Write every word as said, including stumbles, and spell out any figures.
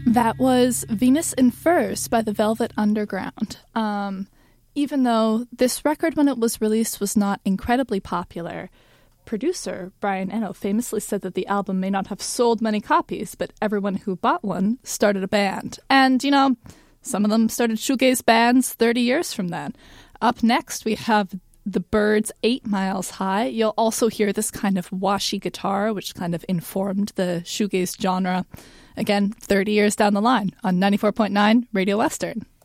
That was Venus in Furs by the Velvet Underground. Um, even though this record, when it was released, was not incredibly popular, producer Brian Eno famously said that the album may not have sold many copies, but everyone who bought one started a band. And, you know, some of them started shoegaze bands thirty years from then. Up next, we have The Byrds' Eight Miles High. You'll also hear this kind of washy guitar, which kind of informed the shoegaze genre. Again, thirty years down the line on ninety-four point nine Radio Western.